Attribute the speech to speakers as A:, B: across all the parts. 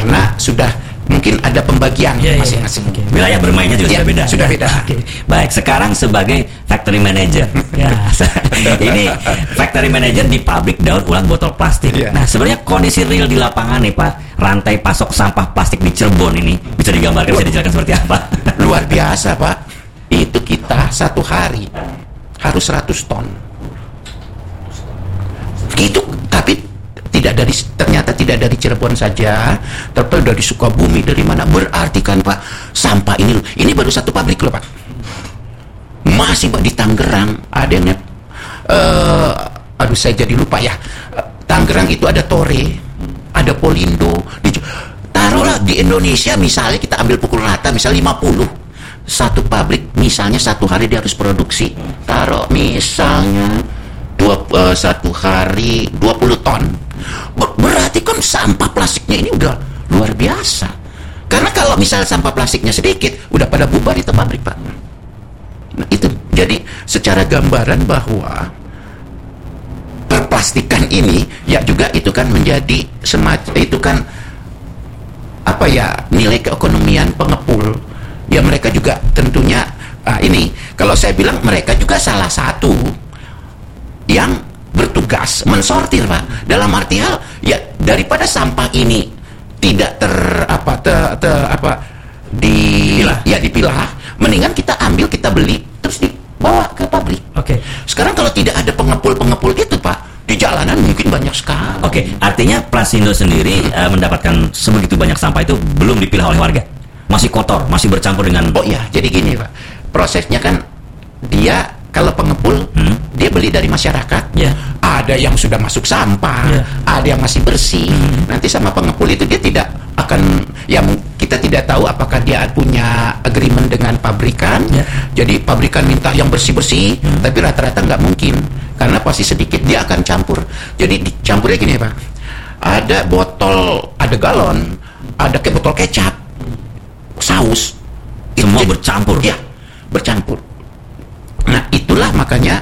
A: karena sudah mungkin ada pembagian masing-masing.
B: Wilayah bermainnya juga sudah beda.
A: Sudah beda.
B: Baik, sekarang sebagai factory manager. Ini factory manager di pabrik daur ulang botol plastik. Nah, sebenarnya kondisi real di lapangan nih Pak, rantai pasok sampah plastik di Cirebon ini bisa digambarkan, bisa dijelaskan seperti apa?
A: Luar biasa Pak. Itu kita satu hari harus 100 ton. Itu tapi ternyata tidak dari Cirebon saja, tapi dari Sukabumi, dari mana. Berarti kan Pak, sampah ini baru satu pabrik loh Pak. Masih Pak di Tangerang ada yang saya jadi lupa ya. Tangerang itu ada Tore, ada Polindo. Taruhlah di Indonesia misalnya kita ambil pukul rata misalnya 50. Satu pabrik misalnya satu hari dia harus produksi, taruh misalnya satu hari 20 ton. Berarti kan sampah plastiknya ini udah luar biasa. Karena kalau misalnya sampah plastiknya sedikit, udah pada bubar itu pabrik Pak. Nah, itu jadi secara gambaran bahwa perplastikan ini ya juga itu kan menjadi semacam itu kan apa ya, nilai keekonomian pengepul. Ya mereka juga tentunya ini kalau saya bilang mereka juga salah satu yang bertugas mensortir Pak. Dalam arti hal ya dipilah, dipilah, mendingan kita ambil, kita beli terus dibawa ke pabrik. Sekarang kalau tidak ada pengepul itu Pak, di jalanan mungkin banyak sekali.
B: Artinya Plasindo sendiri mendapatkan sebegitu banyak sampah itu belum dipilah oleh warga, masih kotor, masih bercampur dengan.
A: Jadi gini Pak, prosesnya kan dia kalau pengepul dia beli dari masyarakat. Ada yang sudah masuk sampah, ada yang masih bersih. Nanti sama pengepul itu dia tidak akan, ya kita tidak tahu apakah dia punya agreement dengan pabrikan. Jadi pabrikan minta yang bersih-bersih, tapi rata-rata nggak mungkin karena pasti sedikit dia akan campur. Jadi dicampurnya gini Pak, ada botol, ada galon, ada kayak botol kecap, saus,
B: semua bercampur.
A: Bercampur. Nah itulah makanya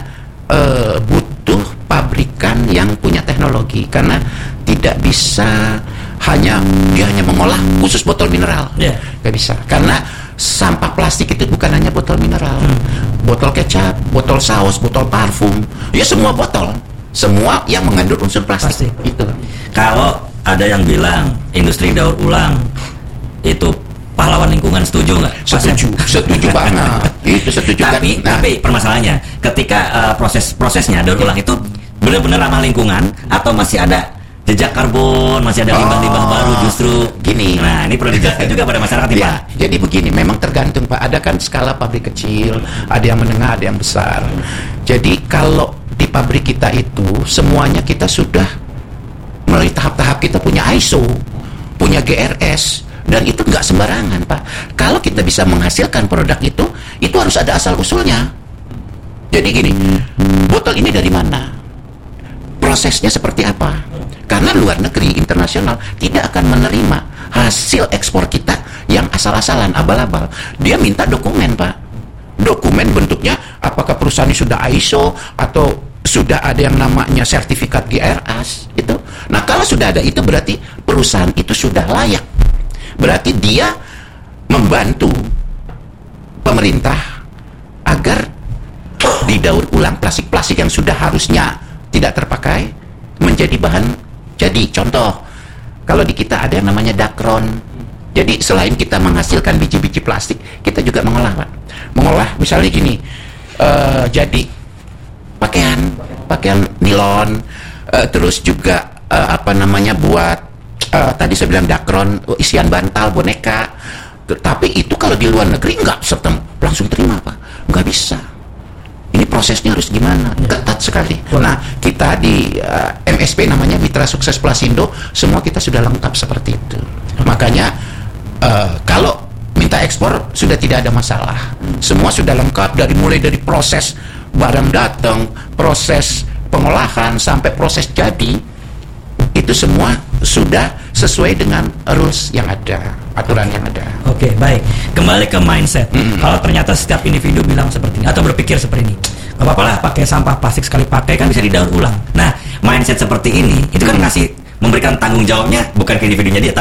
A: butuh pabrikan yang punya teknologi, karena tidak bisa hanya mengolah khusus botol mineral. Nggak bisa, karena sampah plastik itu bukan hanya botol mineral, botol kecap, botol saus, botol parfum, ya semua botol, semua yang mengandung unsur plastik. Itu.
B: Kalau ada yang bilang industri daur ulang itu pahlawan lingkungan, setuju nggak?
A: Setuju banget. Itu setuju.
B: Tapi permasalahannya ketika prosesnya daur ulang itu benar-benar ramah lingkungan atau masih ada jejak karbon, masih ada limbah-limbah baru justru
A: gini.
B: Nah ini perlu dijelaskan juga pada masyarakat Pak.
A: Jadi begini, memang tergantung Pak. Ada kan skala pabrik kecil, ada yang menengah, ada yang besar. Jadi kalau di pabrik kita itu semuanya kita sudah melalui tahap-tahap, kita punya ISO, punya GRS. Dan itu nggak sembarangan Pak. Kalau kita bisa menghasilkan produk itu harus ada asal usulnya. Jadi gini, botol ini dari mana? Prosesnya seperti apa? Karena luar negeri, internasional tidak akan menerima hasil ekspor kita yang asal-asalan, abal-abal. Dia minta dokumen Pak. Dokumen bentuknya apakah perusahaan ini sudah ISO atau sudah ada yang namanya sertifikat GRS itu. Nah kalau sudah ada itu berarti perusahaan itu sudah layak. Berarti dia membantu pemerintah agar didaur ulang plastik-plastik yang sudah harusnya tidak terpakai menjadi bahan jadi. Contoh, kalau di kita ada yang namanya dakron. Jadi selain kita menghasilkan biji-biji plastik, kita juga mengolah Pak. Mengolah misalnya gini, jadi pakaian nilon, terus juga buat tadi saya bilang dakron, isian bantal, boneka. Tapi itu kalau di luar negeri nggak serta langsung terima Pak, nggak bisa. Ini prosesnya harus gimana, ketat sekali. Nah kita di MSP namanya Mitra Sukses Plasindo, semua kita sudah lengkap seperti itu. Makanya kalau minta ekspor sudah tidak ada masalah, semua sudah lengkap, mulai dari proses barang datang, proses pengolahan sampai proses jadi, itu semua sudah sesuai dengan rules yang ada, aturan yang ada.
B: Baik. Kembali ke mindset. Kalau ternyata setiap individu bilang seperti ini atau berpikir seperti ini, nggak apa-apa lah pakai sampah plastik sekali pakai kan bisa didaur ulang. Nah, mindset seperti ini itu kan memberikan tanggung jawabnya bukan ke individunya dia, tapi